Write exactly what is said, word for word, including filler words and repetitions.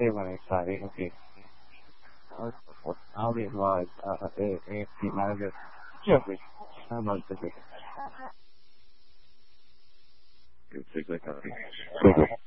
say when I started, okay, how it was, uh, a, a team manager. Jeffrey, how about the big? It's exactly.